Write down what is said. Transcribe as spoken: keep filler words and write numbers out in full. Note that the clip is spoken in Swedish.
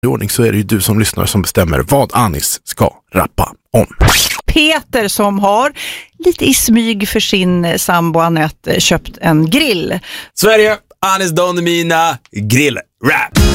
I ordning så är det ju du som lyssnar som bestämmer vad Anis ska rappa om. Peter som har lite i smyg för sin sambo Anette köpt en grill. Sverige, Anis Don Demina, grill rap.